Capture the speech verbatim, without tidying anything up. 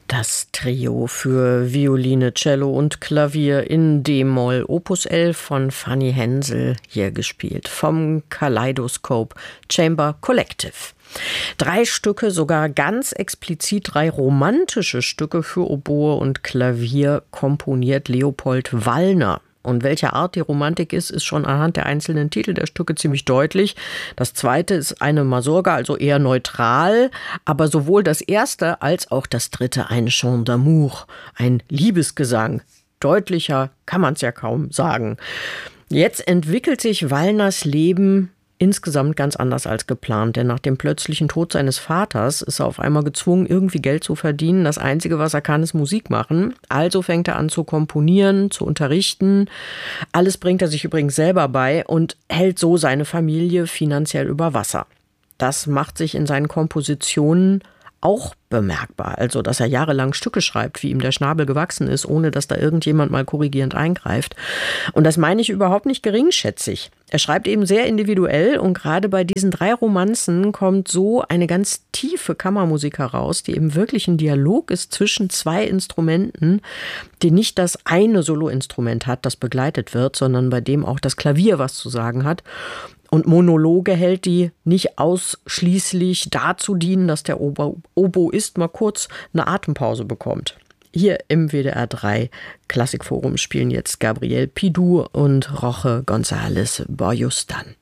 Das Trio für Violine, Cello und Klavier in D-Moll, Opus elf von Fanny Hensel, hier gespielt vom Kaleidoscope Chamber Collective. Drei Stücke, sogar ganz explizit drei romantische Stücke für Oboe und Klavier komponiert Leopold Wallner. Und welcher Art die Romantik ist, ist schon anhand der einzelnen Titel der Stücke ziemlich deutlich. Das zweite ist eine Masurga, also eher neutral, aber sowohl das erste als auch das dritte ein Chant d'amour, ein Liebesgesang. Deutlicher kann man es ja kaum sagen. Jetzt entwickelt sich Wallners Leben insgesamt ganz anders als geplant, denn nach dem plötzlichen Tod seines Vaters ist er auf einmal gezwungen, irgendwie Geld zu verdienen. Das Einzige, was er kann, ist Musik machen. Also fängt er an zu komponieren, zu unterrichten. Alles bringt er sich übrigens selber bei und hält so seine Familie finanziell über Wasser. Das macht sich in seinen Kompositionen auch bemerkbar. Also, dass er jahrelang Stücke schreibt, wie ihm der Schnabel gewachsen ist, ohne dass da irgendjemand mal korrigierend eingreift. Und das meine ich überhaupt nicht geringschätzig. Er schreibt eben sehr individuell und gerade bei diesen drei Romanzen kommt so eine ganz tiefe Kammermusik heraus, die eben wirklich ein Dialog ist zwischen zwei Instrumenten, die nicht das eine Soloinstrument hat, das begleitet wird, sondern bei dem auch das Klavier was zu sagen hat. Und Monologe hält, die nicht ausschließlich dazu dienen, dass der Obo- Oboist mal kurz eine Atempause bekommt. Hier im W D R drei Klassikforum spielen jetzt Gabriel Pidou und Roche González Borjustan.